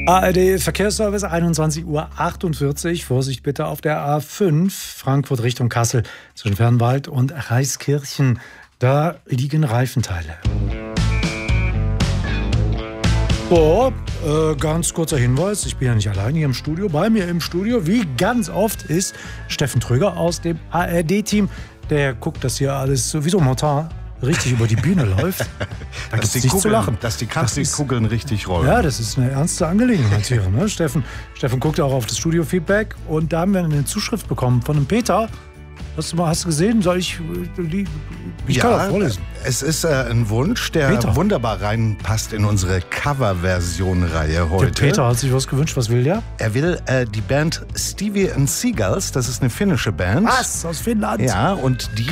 ARD Verkehrsservice, 21:48 Uhr. Vorsicht bitte auf der A5, Frankfurt Richtung Kassel, zwischen Fernwald und Reiskirchen. Da liegen Reifenteile. So, ganz kurzer Hinweis, ich bin ja nicht allein hier im Studio. Bei mir im Studio, wie ganz oft, ist Steffen Tröger aus dem ARD-Team. Der guckt, dass hier alles sowieso momentan richtig über die Bühne läuft. Da gibt's nichts zu lachen. Dass die Kugeln richtig rollen. Ja, das ist eine ernste Angelegenheit hier. Ne? Steffen guckt auch auf das Studio-Feedback. Und da haben wir eine Zuschrift bekommen von einem Peter. Hast du gesehen? Soll ich kann auch vorlesen. Es ist ein Wunsch, der wunderbar reinpasst in unsere Cover-Version-Reihe heute. Der Peter hat sich was gewünscht. Was will der? Er will die Band Stevie and Seagulls. Das ist eine finnische Band. Was? Aus Finnland? Ja, und die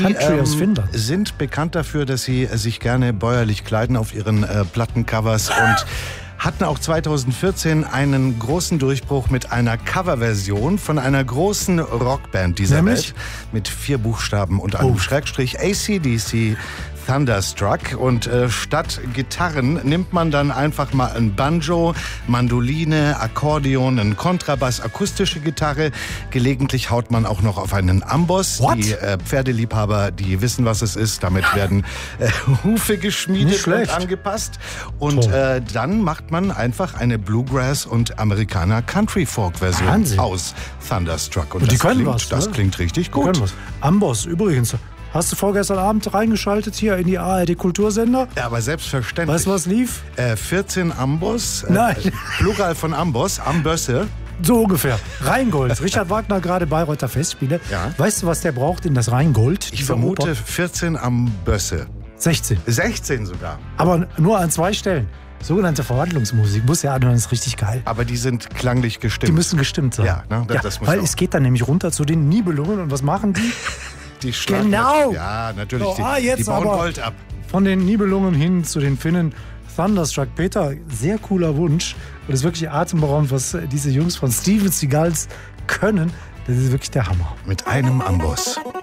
sind bekannt dafür, dass sie sich gerne bäuerlich kleiden auf ihren Plattencovers und hatten auch 2014 einen großen Durchbruch mit einer Coverversion von einer großen Rockband dieser Welt mit 4 Buchstaben und einem Schrägstrich AC/DC Thunderstruck. Und statt Gitarren nimmt man dann einfach mal ein Banjo, Mandoline, Akkordeon, einen Kontrabass, akustische Gitarre. Gelegentlich haut man auch noch auf einen Amboss. What? Die Pferdeliebhaber, die wissen, was es ist. Damit werden Hufe geschmiedet und angepasst. Und dann macht man einfach eine Bluegrass- und Amerikaner-Country-Folk-Version aus Thunderstruck. Und das klingt richtig gut. Amboss übrigens. Hast du vorgestern Abend reingeschaltet hier in die ARD-Kultursender? Ja, aber selbstverständlich. Weißt du, was lief? 14 Amboss. Nein. Plural von Amboss, Ambösse. So ungefähr. Rheingold. Richard Wagner, gerade Bayreuther Festspiele. Ja. Weißt du, was der braucht in das Rheingold? Ich vermute 14 Ambösse. 16. 16 sogar. Aber nur an 2 Stellen. Sogenannte Verwandlungsmusik. Muss ja anhören, ist richtig geil. Aber die sind klanglich gestimmt. Die müssen gestimmt sein. Ja, ne? Das muss weil es geht dann nämlich runter zu den Nibelungen. Und was machen die? Die schlagen ja, natürlich. Die bauen Gold ab. Von den Nibelungen hin zu den Finnen. Thunderstruck. Peter, sehr cooler Wunsch. Und es ist wirklich atemberaubend, was diese Jungs von Stevie and Seagulls können. Das ist wirklich der Hammer. Mit einem Amboss.